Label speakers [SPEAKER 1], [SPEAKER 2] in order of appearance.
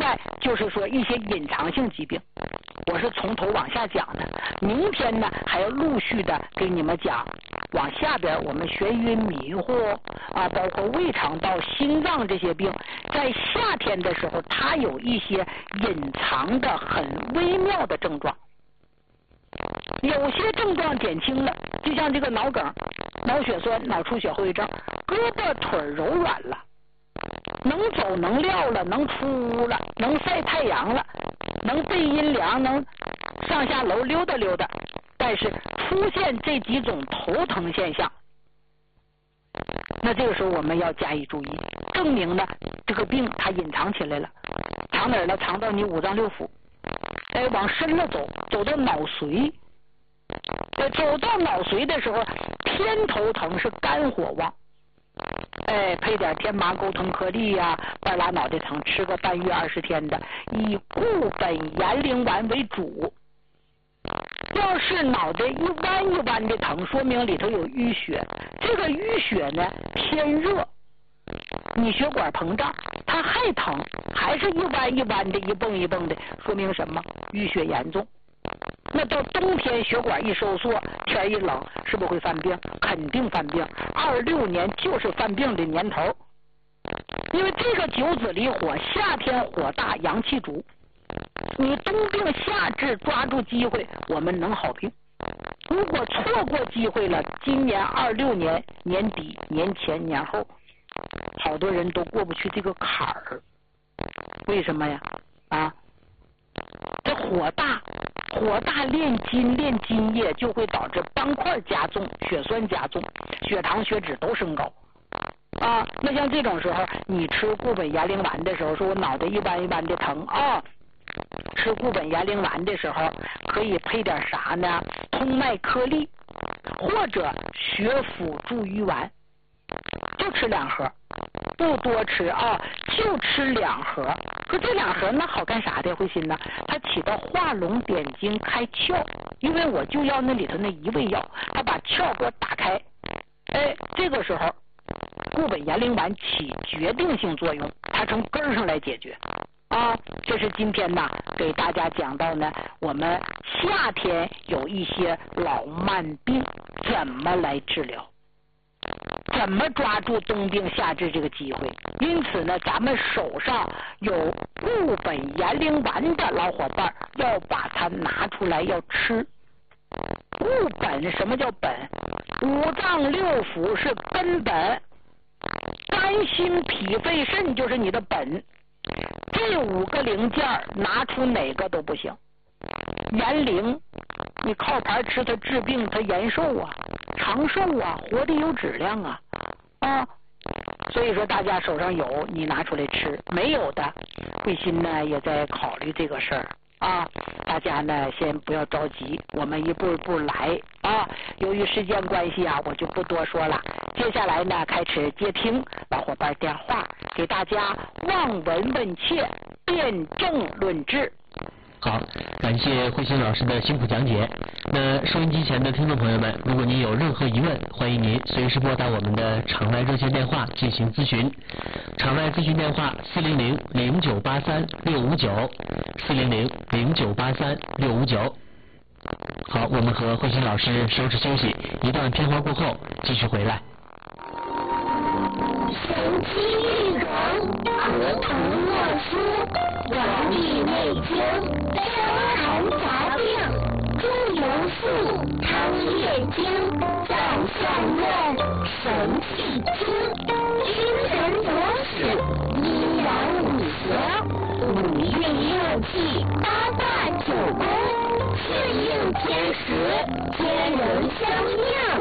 [SPEAKER 1] 在就是说一些隐藏性疾病，我是从头往下讲的。明天呢还要陆续的给你们讲，往下边我们眩晕迷糊啊，包括胃肠道、心脏这些病，在夏天的时候它有一些隐藏的很微妙的症状。有些症状减轻了，就像这个脑梗、脑血栓、脑出血后遗症，胳膊腿柔软了，能走能撂了，能出屋了，能晒太阳了，能背阴凉，能上下楼溜达溜达，但是出现这几种头疼现象，那这个时候我们要加以注意，证明呢这个病它隐藏起来了，藏哪儿了？藏到你五脏六腑，往深了走，走到脑髓。走到脑髓的时候，偏头疼是肝火旺，配点天麻钩藤颗粒呀，半拉脑袋疼，吃个半月20天的，以固本延龄丸为主。要是脑袋一弯一弯的疼，说明里头有淤血，这个淤血呢偏热，你血管膨胀，它还疼，还是一弯一弯的，一蹦一蹦的，说明什么？淤血严重。那到冬天血管一收缩，天一冷，是不是会犯病？肯定犯病。26年就是犯病的年头，因为这个九子离火，夏天火大，阳气足。你冬病夏治，抓住机会，我们能好病。如果错过机会了，今年26年年底、年前、年后，好多人都过不去这个坎儿。为什么呀？这火大炼津液就会导致斑块加重、血栓加重、血糖血脂都升高那像这种时候，你吃固本延龄丸的时候，说我脑袋一弯一弯的疼吃固本延龄丸的时候可以配点啥呢？通脉颗粒或者血府助瘀丸，就吃2盒，不多吃就吃2盒。说这2盒那好干啥的？慧心呢？它起到化脓点睛、开窍，因为我就要那里头那一味药，它把窍给我打开。这个时候固本延龄丸起决定性作用，它从根上来解决这是今天呢给大家讲到呢，我们夏天有一些老慢病怎么来治疗，怎么抓住冬病夏治这个机会。因此呢，咱们手上有固本延龄丸的老伙伴要把它拿出来要吃。固本，什么叫本？五脏六腑是根本，肝心脾肺肾就是你的本，这5个零件拿出哪个都不行。延龄，你靠牌吃它治病，它延寿长寿活得有质量所以说大家手上有，你拿出来吃，没有的，慧心呢也在考虑这个事儿大家呢先不要着急，我们一步一步来由于时间关系我就不多说了。接下来呢开始接听老伙伴电话，给大家望闻问切，辩证论治。
[SPEAKER 2] 好，感谢慧心老师的辛苦讲解。那收音机前的听众朋友们，如果您有任何疑问，欢迎您随时拨打我们的场外热线电话进行咨询。场外咨询电话400-0983-659，400-0983-659。好，我们和慧心老师收拾休息，一段片花过后继续回来。
[SPEAKER 3] 神机玉人，合同诺书，王帝内经，伤寒杂病，猪油素，汤液经，脏象论，神气经，精神左使，阴阳五行，5运6气，8大9宫，适应天时，天人相应。